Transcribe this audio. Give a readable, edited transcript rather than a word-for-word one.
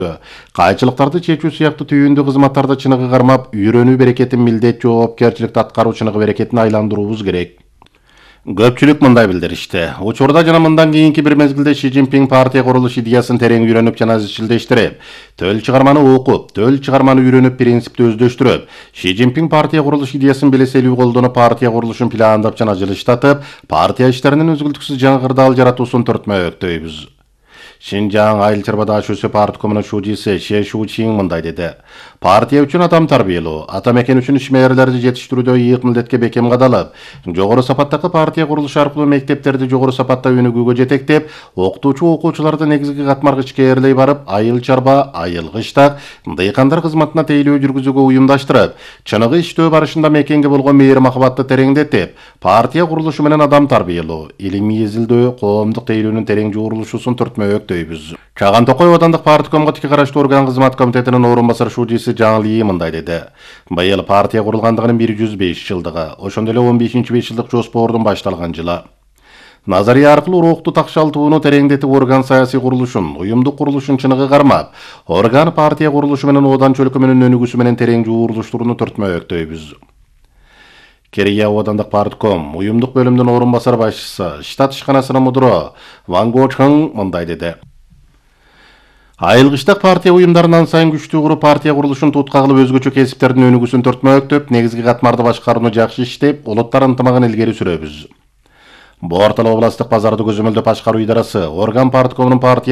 Кайчылыктарды чечүү сыяктуу түйүндүү кызматтарда чыныгы кармап, үйрөнүү берекетин милдет жоопкерчиликти аткаруу чыныгы берекетин айландырууубуз керек. Көпчүлүк мындай билдиришти. Учурда жана мындан кийинки бир мезгилде Ши Цзиньпин партия курулуш идеясын терең үйрөнүп жана изчилдештирип, төл чыгарманы окуп, төл чыгарманы үйрөнүп, принципти өздөштүрүп, Ши Цзиньпин партия курулуш идеясын белеселүү колдонуп, партия курулушун пландап жана жылыштатып, партия иштеринин үзгүлтүксүз жаңы кырдаал жаратуусун төртмөктөйбүз. Шинжаң айыл чарбада шөсө парткомунун шужиси Ше Шучин мындай деди. Партия үчүн адам тарбиялоо, ата мекен үчүн ишмерлерди жетиштирүүдө ийык милдетке бекем кадалып, жогору сапаттагы партия курулушу аркылуу мектептерди жогору сапатта өнүгүүгө жетектеп, окуучуларды негизги катмарга ичкээрлей барып, айыл чарба, айыл кыштак, дыйкандар кызматына тейлөө жүргүзүүгө уюмдаштырып, чыныгы иштөө барышында мекенге болгон мейир махабатты тереңдетип, партия курулушу менен адам тарбиялоо, илимий изилдөө, коомдук тейлөөнүн терең жуурулушусун төртмөктөйбүз. Чаган Токой Оодандык парткомго тики караштуу орган кызмат комитетинин орун басары шужиси Жаңыл Ийи мындай деди. Быйыл партия курулгандыгынын 105 жылдыгы, ошондой эле 15-5 жылдык жоспордун башталган жылы. Назария аркылуу урукту такшалтууну тереңдетип, орган саясий курулушун, уюмдук курулушун чыныгы кармап, орган партия курулушу менен Оодан чөлкөмүнүн өнүгүүсү менен терең жуурулуштууну төртмөктөйбүз. Керия Оодандык партком, уюмдук бөлүмдүн орун басары башчысы, штат ишканасынын мудуру Ван Го Чхың мындай деди. Айыл кыштак партия уюмдарынан сайын күчтүү куруп, партия курулушун тутка кылып, өзгөчө кесиптердин өнүгүүсүн төртмөктөп, негизги катмарды башкарууну жакшы иштеп, улуттар ынтымагын илгери сүрөбүз. Бу ортолук областтык базарды көзөмөлдөп башкаруу идарасы, орган парткомунун партия